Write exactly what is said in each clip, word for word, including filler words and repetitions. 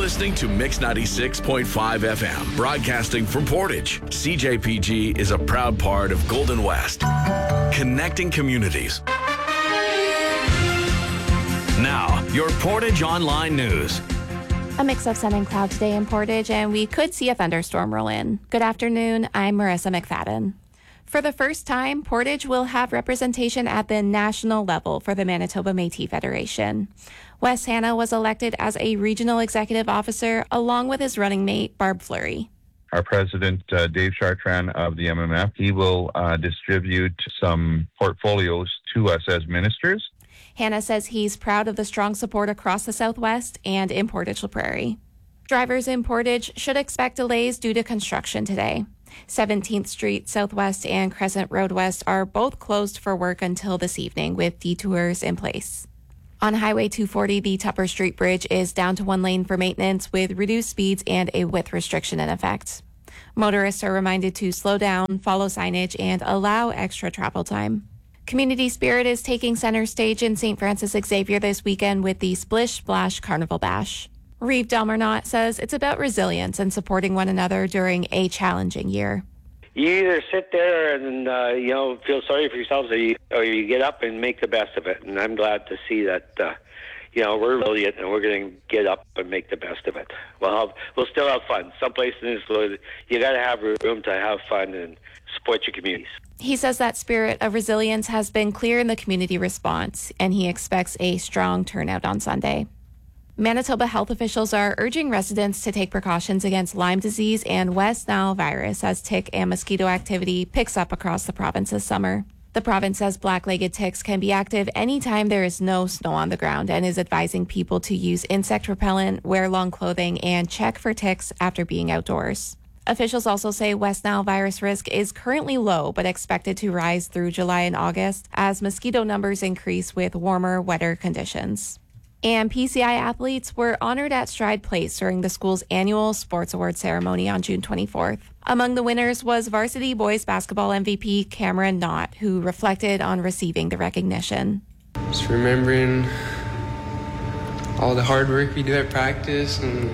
listening to Mix ninety-six point five F M, broadcasting from Portage. C J P G is a proud part of Golden West, connecting communities. Now, your Portage Online News. A mix of sun and cloud today in Portage, and we could see a thunderstorm roll in. Good afternoon, I'm Marissa McFadden. For the first time, Portage will have representation at the national level for the Manitoba Métis Federation. Wes Hanna was elected as a regional executive officer along with his running mate, Barb Fleury. Our president, uh, Dave Chartrand of the M M F, he will uh, distribute some portfolios to us as ministers. Hanna says he's proud of the strong support across the Southwest and in Portage La Prairie. Drivers in Portage should expect delays due to construction today. seventeenth Street Southwest and Crescent Road West are both closed for work until this evening, with detours in place. On Highway two forty, the Tupper Street Bridge is down to one lane for maintenance with reduced speeds and a width restriction in effect. Motorists are reminded to slow down, follow signage, and allow extra travel time. Community spirit is taking center stage in Saint Francis Xavier this weekend with the Splish Splash Carnival Bash. Reeve Delmernot says it's about resilience and supporting one another during a challenging year. You either sit there and, uh, you know, feel sorry for yourselves, or you, or you get up and make the best of it. And I'm glad to see that, uh, you know, we're resilient and we're going to get up and make the best of it. We'll, have, we'll still have fun. Some places, you got to have room to have fun and support your communities. He says that spirit of resilience has been clear in the community response, and he expects a strong turnout on Sunday. Manitoba health officials are urging residents to take precautions against Lyme disease and West Nile virus as tick and mosquito activity picks up across the province this summer. The province says black-legged ticks can be active anytime there is no snow on the ground and is advising people to use insect repellent, wear long clothing, and check for ticks after being outdoors. Officials also say West Nile virus risk is currently low but expected to rise through July and August as mosquito numbers increase with warmer, wetter conditions. And P C I athletes were honored at Stride Place during the school's annual sports award ceremony on June twenty-fourth. Among the winners was varsity boys basketball M V P Cameron Knott, who reflected on receiving the recognition. Just remembering all the hard work we do at practice and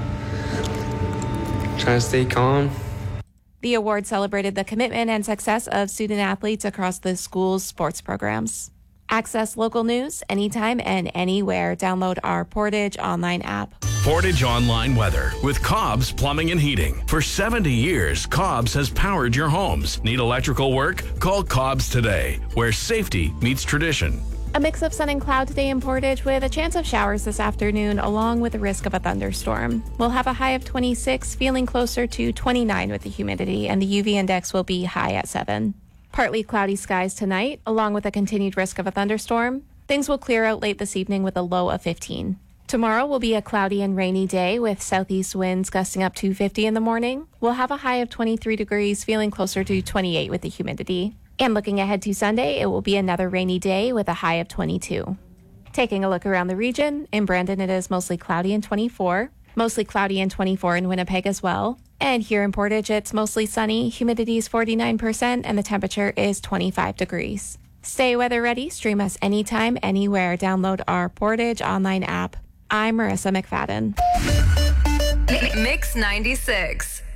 trying to stay calm. The award celebrated the commitment and success of student athletes across the school's sports programs. Access local news anytime and anywhere. Download our Portage Online app. Portage Online weather with Cobb's Plumbing and Heating. For seventy years, Cobb's has powered your homes. Need electrical work? Call Cobb's today, where safety meets tradition. A mix of sun and cloud today in Portage with a chance of showers this afternoon along with the risk of a thunderstorm. We'll have a high of twenty-six, feeling closer to twenty-nine with the humidity, and the U V index will be high at seven. Partly cloudy skies tonight, along with a continued risk of a thunderstorm. Things will clear out late this evening with a low of fifteen. Tomorrow will be a cloudy and rainy day with southeast winds gusting up to fifty in the morning. We'll have a high of twenty-three degrees, feeling closer to twenty-eight with the humidity. And looking ahead to Sunday, it will be another rainy day with a high of twenty-two. Taking a look around the region, in Brandon it is mostly cloudy and twenty-four. Mostly cloudy and twenty-four in Winnipeg as well. And here in Portage, it's mostly sunny, humidity is forty-nine percent, and the temperature is twenty-five degrees. Stay weather ready, stream us anytime, anywhere. Download our Portage Online app. I'm Marissa McFadden. Mix ninety-six.